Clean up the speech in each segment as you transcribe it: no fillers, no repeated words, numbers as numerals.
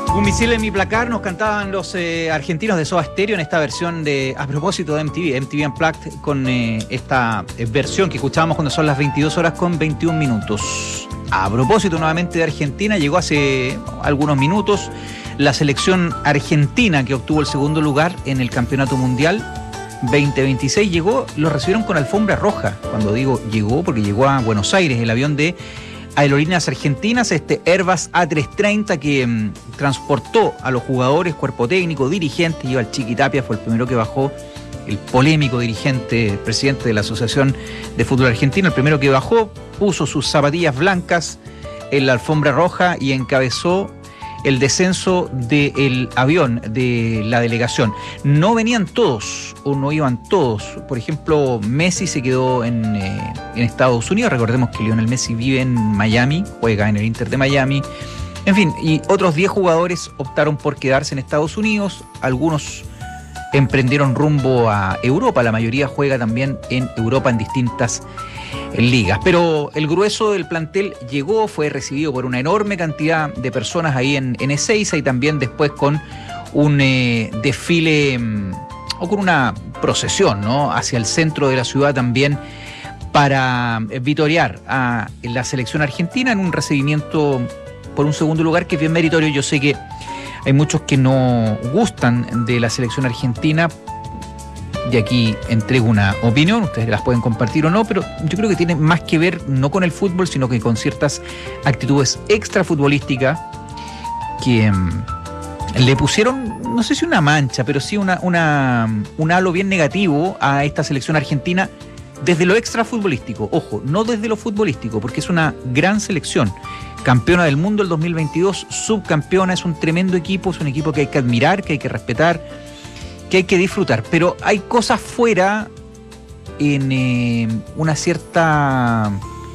Un misil en mi placar, nos cantaban los argentinos de Soda Stereo en esta versión de, a propósito de MTV Unplugged, con esta versión que escuchábamos cuando son las 22 horas con 21 minutos. A propósito nuevamente de Argentina, llegó hace algunos minutos la selección argentina que obtuvo el segundo lugar en el Campeonato Mundial 2026. Llegó, lo recibieron con alfombra roja. Cuando digo llegó, porque llegó a Buenos Aires el avión de Aerolíneas Argentinas, este Airbus A330 que transportó a los jugadores, cuerpo técnico, dirigentes. Iba el Chiqui Tapia, fue el primero que bajó, el polémico dirigente, presidente de la Asociación de Fútbol Argentino, el primero que bajó, puso sus zapatillas blancas en la alfombra roja y encabezó el descenso del avión de la delegación. No venían todos, o no iban todos. Por ejemplo, Messi se quedó en Estados Unidos. Recordemos que Lionel Messi vive en Miami, juega en el Inter de Miami. En fin, y otros 10 jugadores optaron por quedarse en Estados Unidos. Algunos emprendieron rumbo a Europa. La mayoría juega también en Europa en distintas ligas. Pero el grueso del plantel llegó, fue recibido por una enorme cantidad de personas ahí en Ezeiza y también después con un desfile o con una procesión, ¿no?, hacia el centro de la ciudad también para vitorear a la selección argentina en un recibimiento por un segundo lugar que es bien meritorio. Yo sé que hay muchos que no gustan de la selección argentina. Y aquí entrego una opinión, ustedes las pueden compartir o no, pero yo creo que tiene más que ver no con el fútbol, sino que con ciertas actitudes extrafutbolísticas que le pusieron, no sé si una mancha, pero sí un halo bien negativo a esta selección argentina desde lo extrafutbolístico. Ojo, no desde lo futbolístico, porque es una gran selección. Campeona del mundo el 2022, subcampeona, es un tremendo equipo, es un equipo que hay que admirar, que hay que respetar, que hay que disfrutar, pero hay cosas fuera en una cierta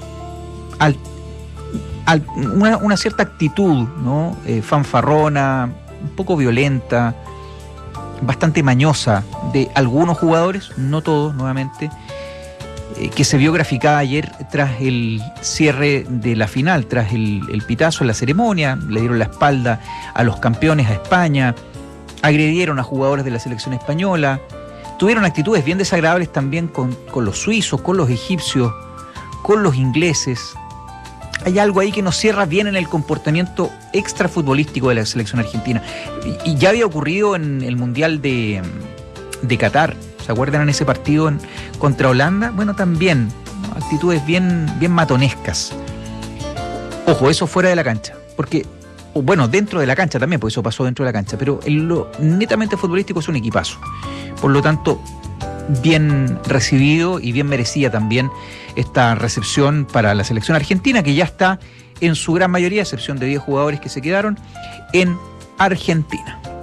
una cierta actitud, ¿no? Fanfarrona, un poco violenta, bastante mañosa de algunos jugadores, no todos, nuevamente, que se vio graficada ayer tras el cierre de la final, tras el pitazo en la ceremonia. Le dieron la espalda a los campeones, a España, agredieron a jugadores de la selección española, tuvieron actitudes bien desagradables también con los suizos, con los egipcios, con los ingleses. Hay algo ahí que no cierra bien en el comportamiento extrafutbolístico de la selección argentina. Y ya había ocurrido en el Mundial de Qatar. ¿Se acuerdan en ese partido contra Holanda? Bueno, también, ¿no?, actitudes bien matonescas. Ojo, eso fuera de la cancha, porque bueno, dentro de la cancha también, porque eso pasó dentro de la cancha, pero en lo netamente futbolístico es un equipazo. Por lo tanto, bien recibido y bien merecida también esta recepción para la selección argentina, que ya está en su gran mayoría, a excepción de 10 jugadores que se quedaron, en Argentina.